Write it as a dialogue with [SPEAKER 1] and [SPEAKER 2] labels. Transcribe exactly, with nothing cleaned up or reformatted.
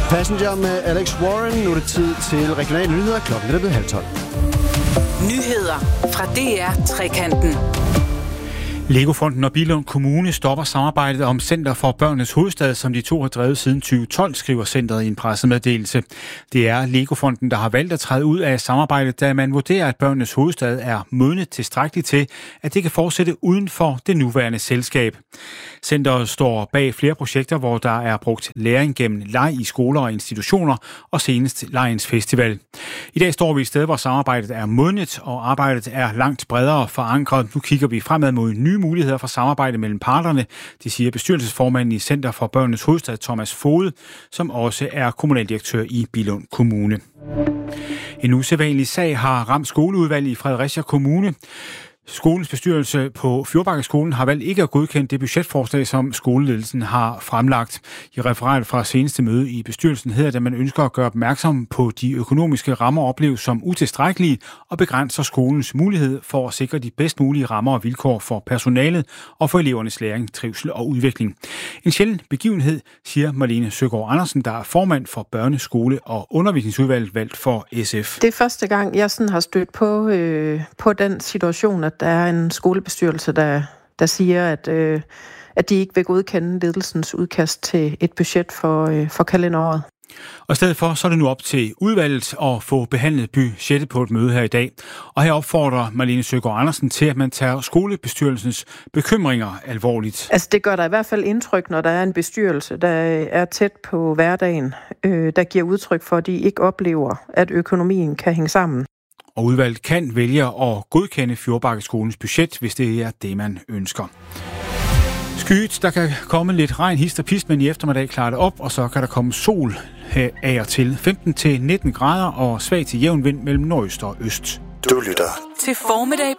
[SPEAKER 1] Passenger med Alex Warren. Nu er det tid til regionale nyheder. Klokken er blevet halv tolv.
[SPEAKER 2] Nyheder fra D R Trekanten.
[SPEAKER 3] Legofonden og Billund Kommune stopper samarbejdet om Center for Børnenes Hovedstad, som de to har drevet siden tyve tolv, skriver centret i en pressemeddelelse. Det er Legofonden, der har valgt at træde ud af samarbejdet, da man vurderer, at Børnenes Hovedstad er modnet tilstrækkeligt til, at det kan fortsætte uden for det nuværende selskab. Centeret står bag flere projekter, hvor der er brugt læring gennem leg i skoler og institutioner, og senest Legens Festival. I dag står vi et sted, hvor samarbejdet er modnet, og arbejdet er langt bredere forankret. Nu kigger vi fremad mod nye muligheder for samarbejde mellem parterne, det siger bestyrelsesformanden i Center for Børnenes Hovedstad, Thomas Foged, som også er kommunaldirektør i Billund Kommune. En usædvanlig sag har ramt skoleudvalget i Fredericia Kommune. Skolens bestyrelse på Fjordbakkeskolen har valgt ikke at godkende det budgetforslag, som skoleledelsen har fremlagt. I referatet fra seneste møde i bestyrelsen hedder det, at man ønsker at gøre opmærksom på de økonomiske rammer opleves som utilstrækkelige og begrænser skolens mulighed for at sikre de bedst mulige rammer og vilkår for personalet og for elevernes læring, trivsel og udvikling. En sjælden begivenhed, siger Marlene Søgaard Andersen, der er formand for Børneskole- og Undervisningsudvalget valgt for S F.
[SPEAKER 4] Det er første gang, jeg sådan har stødt på, øh, på den situation, at der er en skolebestyrelse, der, der siger, at, øh, at de ikke vil godkende ledelsens udkast til et budget for, øh, for kalenderåret.
[SPEAKER 3] Og i stedet for, så er det nu op til udvalget at få behandlet budgettet på et møde her i dag. Og her opfordrer Marlene Søgaard Andersen til, at man tager skolebestyrelsens bekymringer alvorligt.
[SPEAKER 4] Altså det gør der i hvert fald indtryk, når der er en bestyrelse, der er tæt på hverdagen, øh, der giver udtryk for, at de ikke oplever, at økonomien kan hænge sammen.
[SPEAKER 3] Og udvalget kan vælge at godkende Fjordbakkeskolens budget, hvis det er det, man ønsker. Skyet, der kan komme lidt regn, hist og pist, men i eftermiddag klarer det op, og så kan der komme sol af og til femten til nitten grader og svag til jævn vind mellem nordøst og øst.
[SPEAKER 2] Du lytter til Formiddag